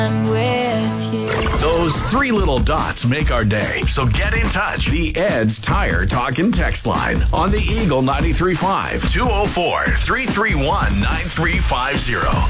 I'm with you. Those three little dots make our day. So get in touch. The Ed's Tire Talk and Text line on the Eagle 93.5 204-331-9350.